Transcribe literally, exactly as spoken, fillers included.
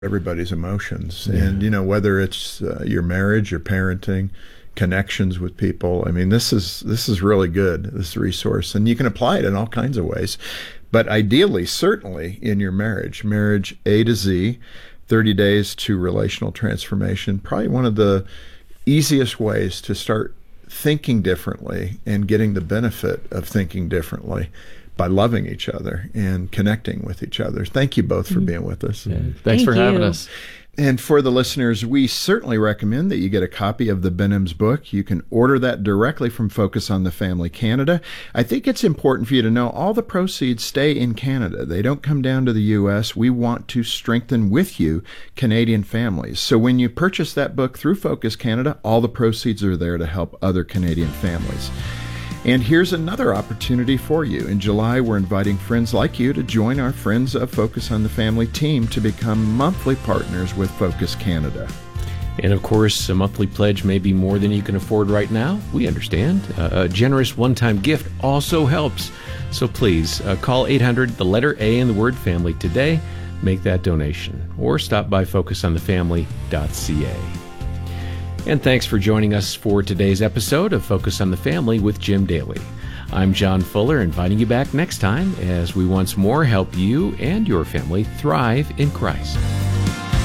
everybody's emotions. Yeah. And, you know, whether it's uh, your marriage, your parenting, connections with people. I mean, this is this is really good, this resource, and you can apply it in all kinds of ways. But ideally, certainly in your marriage, marriage A to Z, thirty days to relational transformation, probably one of the easiest ways to start thinking differently and getting the benefit of thinking differently by loving each other and connecting with each other. Thank you both for being with us. Yeah. Thanks Thank for having you. us. And for the listeners, we certainly recommend that you get a copy of the Benham's book. You can order that directly from Focus on the Family Canada. I think it's important for you to know all the proceeds stay in Canada. They don't come down to the U S. We want to strengthen with you Canadian families. So when you purchase that book through Focus Canada, all the proceeds are there to help other Canadian families. And here's another opportunity for you. In July, we're inviting friends like you to join our Friends of Focus on the Family team to become monthly partners with Focus Canada. And of course, a monthly pledge may be more than you can afford right now. We understand. Uh, a generous one-time gift also helps. So please uh, call eight hundred, the letter A in the word family today. Make that donation. Or stop by focus on the family dot c a. And thanks for joining us for today's episode of Focus on the Family with Jim Daly. I'm John Fuller, inviting you back next time as we once more help you and your family thrive in Christ.